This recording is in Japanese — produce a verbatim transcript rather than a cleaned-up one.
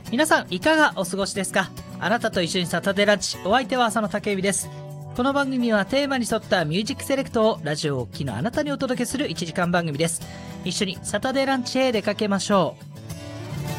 皆さんいかがお過ごしですか？あなたと一緒にサタデーランチ、お相手は浅野武之です。この番組はテーマに沿ったミュージックセレクトをラジオをお聞きのあなたにお届けするいちじかん番組です。一緒にサタデーランチへ出かけましょう。